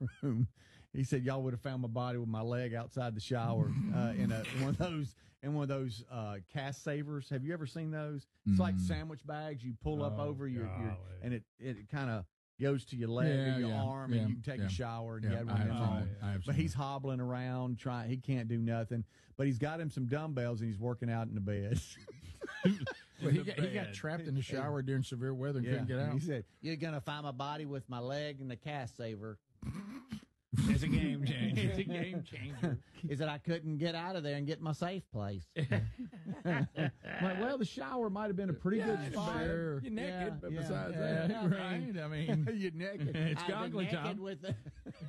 room. He said, y'all would have found my body with my leg outside the shower in one of those cast savers. Have you ever seen those? It's like sandwich bags you pull up over your and it kind of goes to your leg or your arm, and you can take a shower. And he had one of them on. But he's hobbling around, trying. He can't do nothing. But he's got him some dumbbells, and he's working out in the bed. Well, he got trapped in the shower during severe weather and couldn't get out. He said, "You're gonna find my body with my leg in the cast saver." It's a game changer. It's a game changer. He said, I couldn't get out of there and get my safe place. Well, the shower might have been a pretty good spot. Sure. You're naked, but besides Yeah, that, right. I mean, You're naked. it's I've been goggly naked time. with the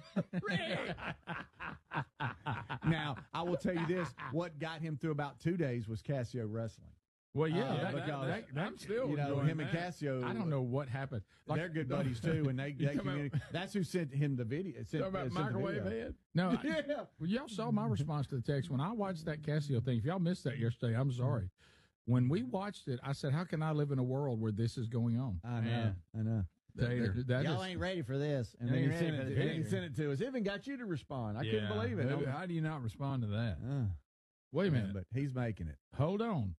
Now, I will tell you this. What got him through about 2 days was Casio wrestling. Well, I'm still him and that. Casio. I don't know what happened. They're good buddies too, and they communicate. That's who sent him the video. Talk about microwave head. No, well, y'all saw my response to the text when I watched that Casio thing. If y'all missed that yesterday, I'm sorry. When we watched it, I said, "How can I live in a world where this is going on?" I know. Y'all ain't ready for this, and then he sent it to us. Even got you to respond. I couldn't believe it. How do you not respond to that? Wait a minute, but he's making it. Hold on.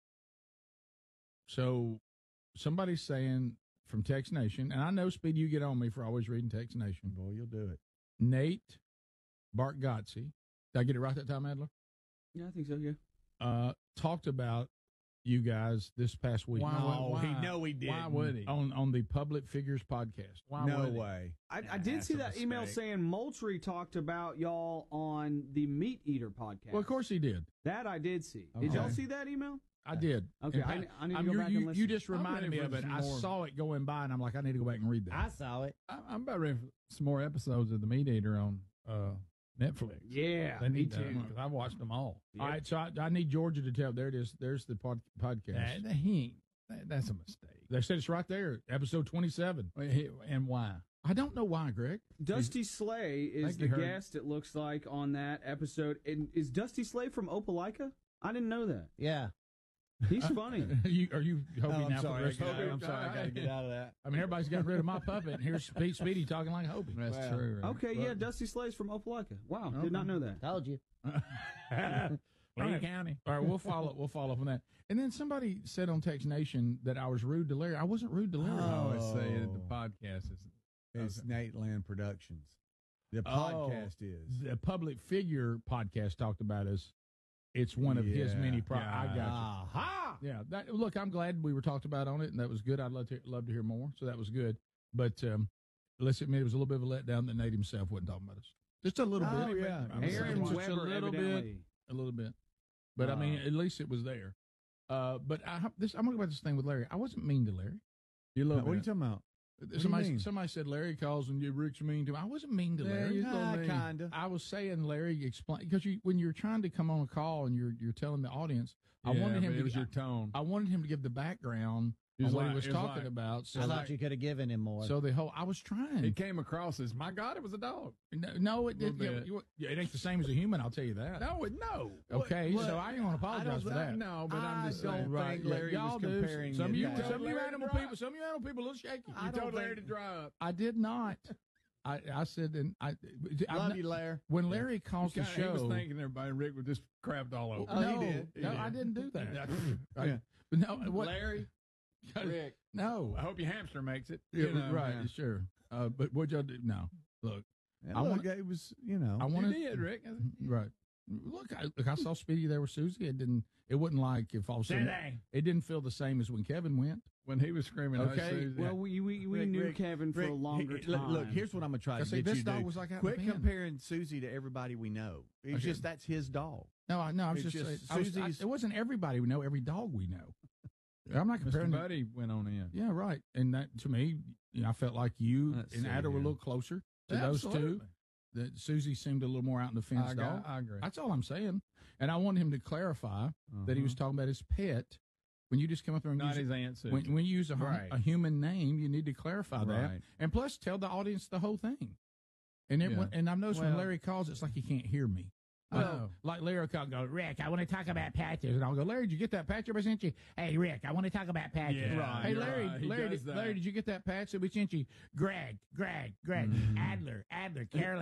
So somebody's saying from Tex Nation, and I know, Speed, you get on me for always reading Tex Nation. Boy, you'll do it. Nate Bartgotzi, did I get it right that time, Adler? Yeah, I think so, yeah. Talked about you guys this past week. He did. Why would he? On the Public Figures podcast. No way. I did see that email saying Moultrie talked about y'all on the Meat Eater podcast. Well, of course he did. That I did see. Okay. Did y'all see that email? I did. Okay, In fact, I need to go back and listen. You just reminded me of it. I more. saw it going by, and I'm like, I need to go back and read that. I saw it. I'm about ready for some more episodes of The Meat Eater on Netflix. Yeah, They me need too. because I've watched them all. All right, so I need Georgia to tell. There it is. There's the podcast. That's a mistake. They said it's right there, episode 27. And why? I don't know why, Greg. Dusty Slay is the guest, it looks like, on that episode. And is Dusty Slay from Opelika? I didn't know that. Yeah. He's funny. Are you hoping now for the rest of the I'm sorry. I got to get out of that. I mean, everybody's got rid of my puppet, and here's Speedy talking like Hobie. That's true. Right? Okay, yeah, Dusty Slay's from Opelika. Wow, did not know that. Told you. Lee County. All right, we'll follow up on that. And then somebody said on Text Nation that I was rude to Larry. I wasn't rude to Larry. I always say it at the podcast. It's Nate Land Productions. The podcast is. The Public Figure podcast talked about us. It's one of his many I got you. Aha! Yeah. Look, I'm glad we were talked about on it, and that was good. I'd love to hear more, so that was good. But let's admit it was a little bit of a letdown that Nate himself wasn't talking about us. Just a little bit. Yeah. Aaron Just Weber, a little evidently. bit. But, I mean, at least it was there. But I'm going to go about this thing with Larry. I wasn't mean to Larry. What are you talking about? Somebody said Larry calls and you Rick's mean to him. I wasn't mean to Larry. Kind of. I was saying Larry explain because when you're trying to come on a call and you're telling the audience, I wanted him to your tone. I wanted him to give the background on what he was talking about. So I thought you could have given him more. So I was trying. It came across as, my God, it was a dog. No, it didn't. It ain't the same as a human. I'll tell you that. No. Okay, so I ain't gonna apologize for that. No, but I'm just saying. Right, Larry was comparing. Some of you Larry animal to people. Some of you animal people a little shaky. You told Larry to dry up. I did not. I said, and I love you, Larry. When Larry calls the show, he was thinking everybody Rick was just crapped all over. No, he did. No, I didn't do that. Yeah. But no, what, Larry, Rick. No, I hope your hamster makes it. Yeah, right, sure. But what y'all do? No, look, it was, I wanted, you did, Rick. Right. Look, I saw Speedy there with Susie. It wasn't like if all of a sudden it didn't feel the same as when Kevin went. When he was screaming, okay. Susie. Well, we knew Kevin for a longer time. Look, here's what I'm gonna try to get this you to dog do. was like Quit comparing Susie to everybody we know. It's just that's his dog. No, I was It's just just saying, it wasn't everybody we know. Every dog we know. I'm not comparing. Mr. Buddy went on in. Yeah, right. And that to me, I felt like you and Ada were a little closer to those two. That Susie seemed a little more out in the fence. I agree. That's all I'm saying. And I want him to clarify that he was talking about his pet. When you just come up there and not use his Aunt Susie. When you use a human name, you need to clarify that. And plus, tell the audience the whole thing. And and I've noticed when Larry calls, it's like he can't hear me. Like Larry will call, go, Rick, I want to talk about patches. And I'll go, Larry, did you get that patch I sent you? Hey, Rick, I want to talk about patches. Yeah, hey, Larry, did you get that patch that we sent you? Greg, Adler, Carolyn.